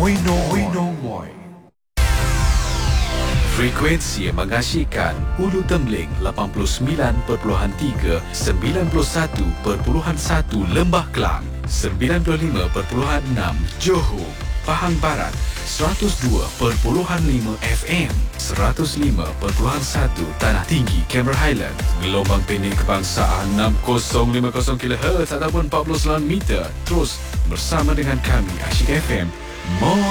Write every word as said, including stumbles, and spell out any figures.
Moi no Moi no Moi. Frekuensi yang mengasyikkan Hulu Tembeling lapan puluh sembilan perpuluhan tiga, sembilan puluh satu perpuluhan satu Lembah Kelang, sembilan puluh lima perpuluhan enam Johor, Pahang Barat, seratus dua perpuluhan lima F M, seratus lima perpuluhan satu Tanah Tinggi, Cameron Highland, gelombang pendek kebangsaan enam kosong lima kosong kilohertz ataupun empat puluh sembilan meter. Terus bersama dengan kami Asyik F M. Moi